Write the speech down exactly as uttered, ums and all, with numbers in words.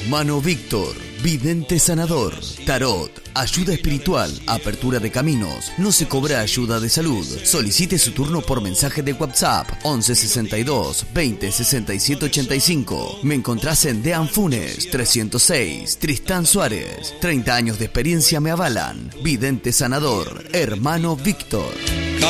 Hermano Víctor, vidente sanador, tarot, ayuda espiritual, apertura de caminos. No se cobra ayuda de salud. Solicite su turno por mensaje de WhatsApp once sesenta y dos, veinte, sesenta y siete, ochenta y cinco. Me encontrás en Dean Funes trescientos seis, Tristán Suárez. treinta años de experiencia me avalan. Vidente sanador, Hermano Víctor.